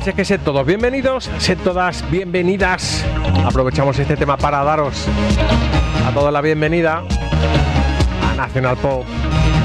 Así es que sed todos bienvenidos, sed todas bienvenidas. Aprovechamos este tema para daros a todos la bienvenida a Nacional Pop.